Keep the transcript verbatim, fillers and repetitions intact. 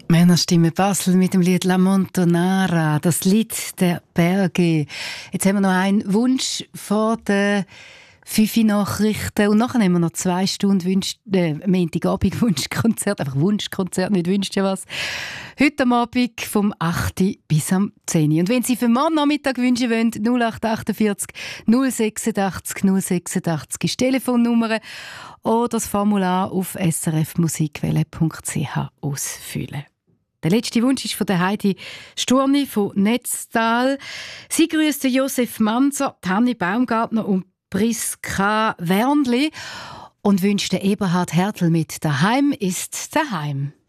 Männerstimme Basel mit dem Lied La Montonara, das Lied der Berge. Jetzt haben wir noch einen Wunsch vor den fünf Nachrichten und nachher haben wir noch zwei Stunden Wunsch, äh, Montagabend Wunschkonzert, einfach Wunschkonzert, nicht wünscht ja was. Heute am Abend vom acht bis am zehn. Und wenn Sie für morgen Nachmittag wünschen wollen, null acht achtundvierzig null sechsundachtzig null sechsundachtzig ist die Telefonnummer oder das Formular auf s r f musikwelle punkt c h ausfüllen. Der letzte Wunsch ist von der Heidi Sturni von Netztal. Sie grüßt Josef Manzer, Hanni Baumgartner und Priska Wernli und wünscht Eberhard Hertel mit «Daheim ist daheim».